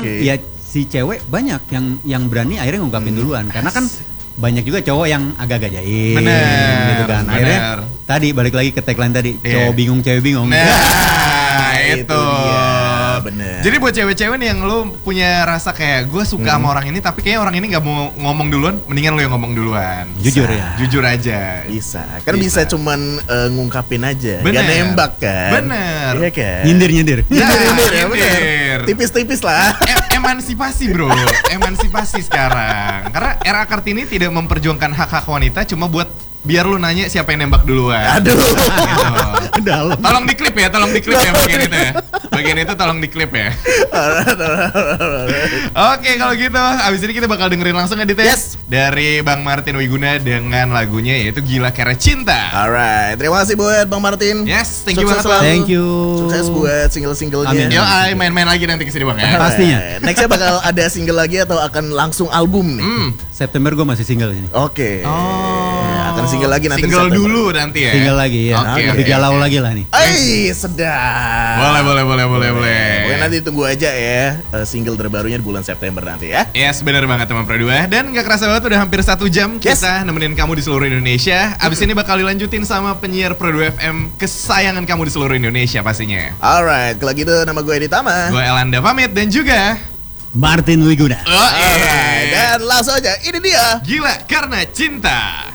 ya si cewek banyak yang berani akhirnya ngungkapin duluan. Karena kan banyak juga cowok yang agak-agak jaim gitu kan. Akhirnya tadi balik lagi ke tagline tadi, cowok bingung cewek bingung. Nah, itu dia, bener. Jadi buat cewek-cewek nih yang lu punya rasa kayak gue suka sama orang ini tapi kayaknya orang ini gak mau ngomong duluan, mendingan lu yang ngomong duluan. Jujur ya. Jujur aja. Bisa. Kan bisa cuman ngungkapin aja. Bener. Gak nembak kan. Bener. Iya kan. Nyindir. Nyindir ya, nyindir. bener. Tipis-tipis lah. Emansipasi bro, emansipasi sekarang. Karena era Kartini tidak memperjuangkan hak-hak wanita cuma buat biar lu nanya siapa yang nembak duluan. Aduh. Gitu. Dalam. Tolong diklip ya bagian itu ya. Bagian itu tolong diklip ya. Oke, kalau gitu abis ini kita bakal dengerin langsung ya Dit ya? Yes. Dari Bang Martin Wiguna dengan lagunya yaitu Gila Karena Cinta. Alright, terima kasih buat Bang Martin. Yes, thank you Sukses banget Bang. selalu. Thank you. Sukses buat single-singlenya. Amin. Yo, main-main lagi nanti kesini Bang ya. Pastinya. Nextnya bakal ada single lagi atau akan langsung album nih? September gue masih single ini. Oke. Oh. Ya, akan single lagi nanti. Single di September. dulu nanti ya. Single lagi ya. Oke, Lebih oke, galau oke. lagi lah nih. Sedap. Boleh. Pokoknya nanti tunggu aja ya single terbarunya di bulan September nanti ya. Yes, benar banget teman Pro 2. Dan gak kerasa banget udah hampir 1 jam kita nemenin kamu di seluruh Indonesia. Abis ini bakal dilanjutin sama penyiar Pro 2 FM kesayangan kamu di seluruh Indonesia pastinya. Alright, kalau gitu nama gue Editama. Gue Elanda pamit dan juga Martin Wiguna. Oh, Alright, dan langsung aja ini dia. Gila Karena Cinta.